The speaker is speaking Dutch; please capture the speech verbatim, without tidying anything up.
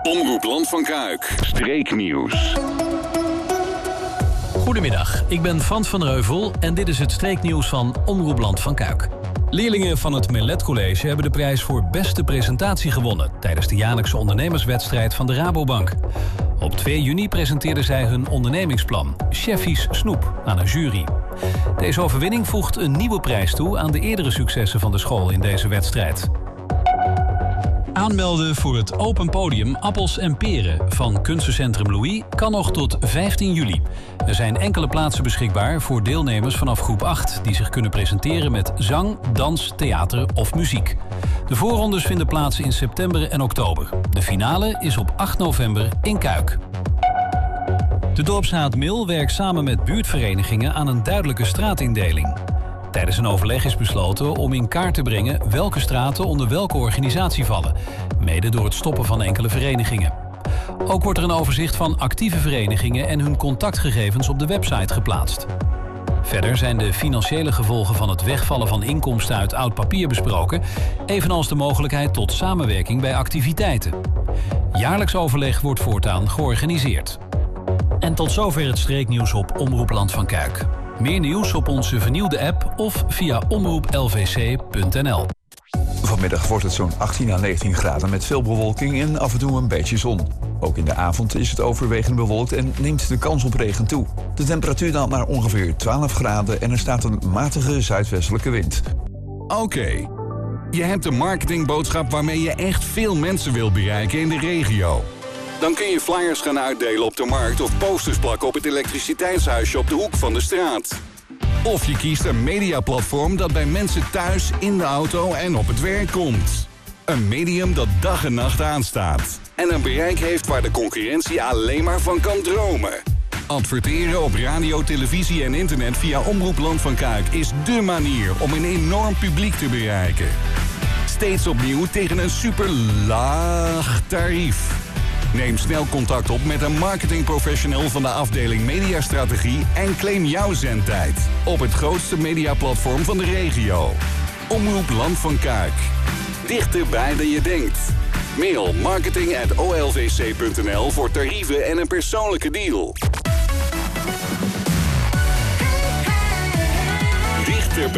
Omroep Land van Kuik. Streeknieuws. Goedemiddag, ik ben Frans van Reuvel en dit is het streeknieuws van Omroep Land van Kuik. Leerlingen van het Melet College hebben de prijs voor beste presentatie gewonnen tijdens de jaarlijkse ondernemerswedstrijd van de Rabobank. Op twee juni presenteerden zij hun ondernemingsplan, Cheffies Snoep, aan een jury. Deze overwinning voegt een nieuwe prijs toe aan de eerdere successen van de school in deze wedstrijd. Aanmelden voor het open podium Appels en Peren van Kunstencentrum Louis kan nog tot vijftien juli. Er zijn enkele plaatsen beschikbaar voor deelnemers vanaf groep acht... die zich kunnen presenteren met zang, dans, theater of muziek. De voorrondes vinden plaats in september en oktober. De finale is op acht november in Kuik. De dorpsraad Mil werkt samen met buurtverenigingen aan een duidelijke straatindeling. Tijdens een overleg is besloten om in kaart te brengen welke straten onder welke organisatie vallen, mede door het stoppen van enkele verenigingen. Ook wordt er een overzicht van actieve verenigingen en hun contactgegevens op de website geplaatst. Verder zijn de financiële gevolgen van het wegvallen van inkomsten uit oud papier besproken, evenals de mogelijkheid tot samenwerking bij activiteiten. Jaarlijks overleg wordt voortaan georganiseerd. En tot zover het streeknieuws op Omroep Land van Kuik. Meer nieuws op onze vernieuwde app of via omroep l v c punt n l. Vanmiddag wordt het zo'n achttien à negentien graden met veel bewolking en af en toe een beetje zon. Ook in de avond is het overwegend bewolkt en neemt de kans op regen toe. De temperatuur daalt naar ongeveer twaalf graden en er staat een matige zuidwestelijke wind. Oké, okay. Je hebt een marketingboodschap waarmee je echt veel mensen wil bereiken in de regio. Dan kun je flyers gaan uitdelen op de markt of posters plakken op het elektriciteitshuisje op de hoek van de straat. Of je kiest een mediaplatform dat bij mensen thuis, in de auto en op het werk komt. Een medium dat dag en nacht aanstaat. En een bereik heeft waar de concurrentie alleen maar van kan dromen. Adverteren op radio, televisie en internet via Omroep Land van Kuik is dé manier om een enorm publiek te bereiken. Steeds opnieuw tegen een super laag tarief. Neem snel contact op met een marketingprofessional van de afdeling Mediastrategie en claim jouw zendtijd op het grootste mediaplatform van de regio. Omroep Land van Kuik. Dichterbij dan je denkt. Mail marketing at o l v c punt n l voor tarieven en een persoonlijke deal.